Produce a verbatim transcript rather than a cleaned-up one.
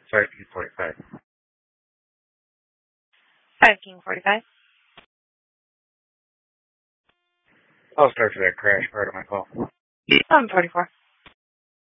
Sorry, King forty-five. five King forty-five. I'll start for that crash part of my call. I'm forty-four.